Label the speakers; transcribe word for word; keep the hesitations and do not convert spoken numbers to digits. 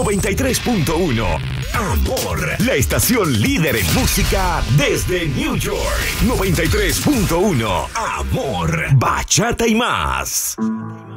Speaker 1: noventa y tres punto uno. Amor, la estación líder en música desde New York. noventa y tres punto uno. Amor, bachata y más.